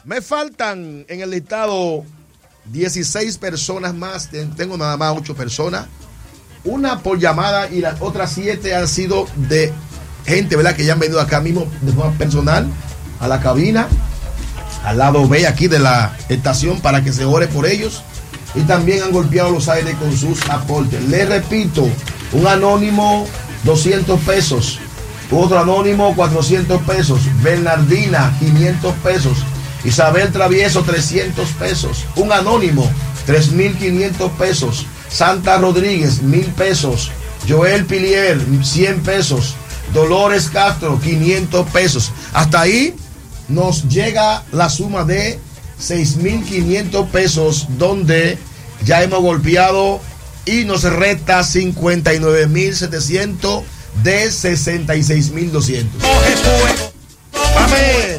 Me faltan en el listado 16 personas más. Tengo nada más 8 personas. Una por llamada y las otras 7 han sido de gente, ¿verdad? Que ya han venido acá mismo de forma personal a la cabina, al lado B aquí de la estación, para que se ore por ellos. Y también han golpeado los aires con sus aportes. Les repito, un anónimo 200 pesos, otro anónimo 400 pesos, Bernardina 500 pesos, Isabel Travieso 300 pesos, un anónimo 3.500 pesos, Santa Rodríguez 1.000 pesos, Joel Pilier 100 pesos, Dolores Castro 500 pesos. Hasta ahí nos llega la suma de 6.500 pesos, donde ya hemos golpeado y nos resta 59.700 de 66.200. ¡Vamos!